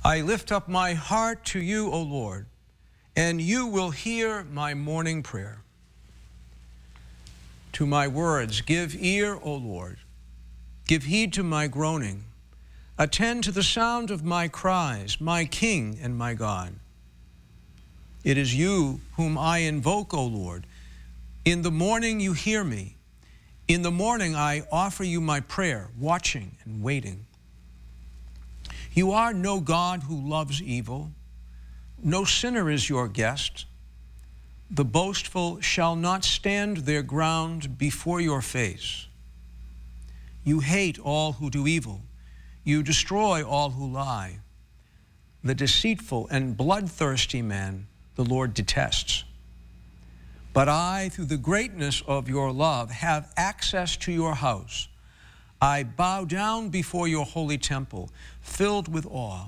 I lift up my heart to you, O Lord, and you will hear my morning prayer. To my words, give ear, O Lord. Give heed to my groaning. Attend to the sound of my cries, my King and my God. It is you whom I invoke, O Lord. In the morning you hear me. In the morning I offer you my prayer, watching and waiting. You are no God who loves evil. No sinner is your guest. The boastful shall not stand their ground before your face. You hate all who do evil. You destroy all who lie. The deceitful and bloodthirsty man the Lord detests. But I, through the greatness of your love, have access to your house. I bow down before your holy temple, filled with awe.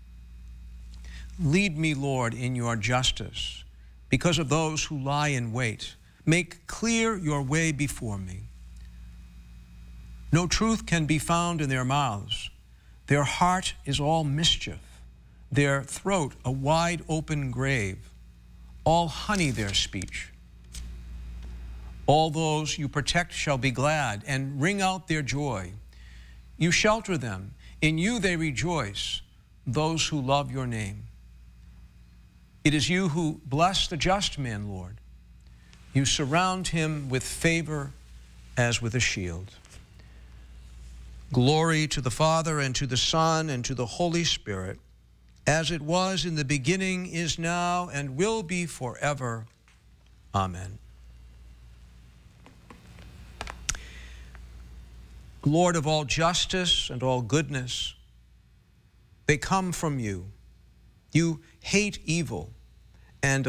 Lead me, Lord, in your justice, because of those who lie in wait. Make clear your way before me. No truth can be found in their mouths. Their heart is all mischief, their throat a wide open grave, all honey their speech. All those you protect shall be glad and ring out their joy. You shelter them. In you they rejoice, those who love your name. It is you who bless the just man, Lord. You surround him with favor as with a shield. Glory to the Father, and to the Son, and to the Holy Spirit, as it was in the beginning, is now, and will be forever. Amen. Lord of all justice and all goodness, they come from you. You hate evil and